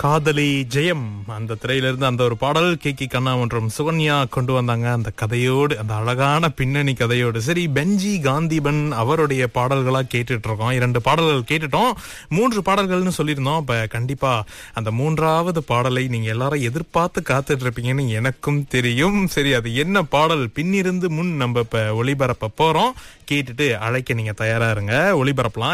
காதலி ஜெயம் அந்த திரையிலிருந்து அந்த ஒரு பாடல் கே கண்ணா மற்றும் சுகன்யா கொண்டு வந்தாங்க. அந்த கதையோடு, அந்த அழகான பின்னணி கதையோடு. சரி, பென்ஜி காந்திபன் அவருடைய பாடல்களா கேட்டுட்டு இருக்கோம். 2 பாடல்கள் கேட்டுட்டோம், 3 பாடல்கள்னு சொல்லியிருந்தோம். இப்ப கண்டிப்பா அந்த 3வது பாடலை நீங்க எல்லாரும் எதிர்பார்த்து காத்துட்டு இருப்பீங்கன்னு எனக்கும் தெரியும். சரி, அது என்ன பாடல் பின்னிருந்து முன் நம்ம இப்ப ஒளிபரப்ப போறோம். கேட்டுட்டு அழைக்க நீங்க தயாரா இருங்க, ஒளிபரப்பலாம்.